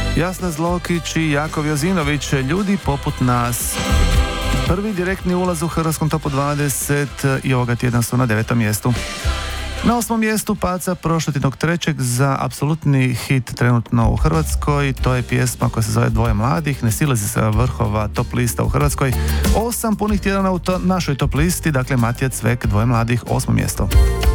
Jasna Zlokić i Jakov Jozinović, Ljudi poput nas. Prvi direktni ulaz u Hrvatskom topu 20 i ovoga tjedna su na 9. mjestu. Na 8. mjestu paca prošlotjednog trećeg za apsolutni hit trenutno u Hrvatskoj. To je pjesma koja se zove Dvoje mladih, ne silazi sa vrhova top lista u Hrvatskoj. 8 punih tjedana u našoj top listi, dakle Matija Cvek, Dvoje mladih, 8. mjesto.